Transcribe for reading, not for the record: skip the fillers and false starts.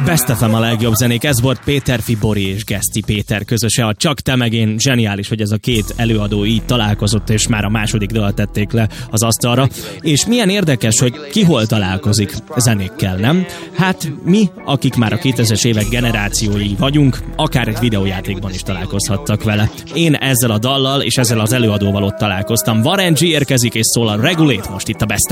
Best FM a legjobb zenék, ez volt Péter Fibori és Geszti Péter közöse, a Csak te meg én. Zseniális, hogy ez a két előadó így találkozott, és már a második dalt tették le az asztalra. És milyen érdekes, hogy ki hol találkozik zenékkel, nem? Hát mi, akik már a 2000-es évek generációi vagyunk, akár egy videójátékban is találkozhattak vele. Én ezzel a dallal és ezzel az előadóval ott találkoztam. Warren G érkezik és szól a Regulate most itt a Best